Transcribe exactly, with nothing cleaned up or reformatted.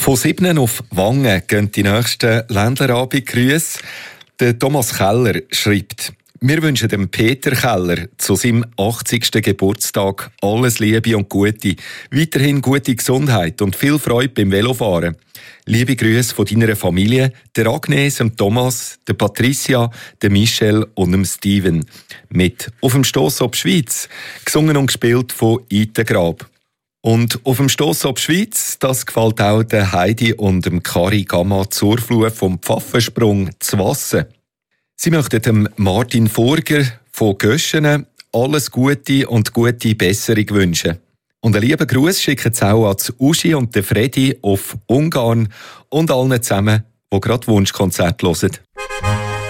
Von Sibnen auf Wangen gehen die nächsten Ländlerabendgrüße. Der Thomas Keller schreibt: Wir wünschen dem Peter Keller zu seinem achtzigsten Geburtstag alles Liebe und Gute, weiterhin gute Gesundheit und viel Freude beim Velofahren. Liebe Grüße von deiner Familie, der Agnes, dem Thomas, der Patricia, der Michelle und dem Steven. Mit «Auf dem Stoss ob Schweiz», gesungen und gespielt von Ite Grab. Und «Auf dem Stoss ob Schweiz», das gefällt auch der Heidi und dem Kari Gamma Zurfluh vom Pfaffensprung zu Wassen. Sie möchten dem Martin Furger von Göschenen alles Gute und gute Besserung wünschen. Und einen lieben Gruß schicken sie auch an Uschi und den Freddy auf Ungarn und allen zusammen, die gerade Wunschkonzert hören.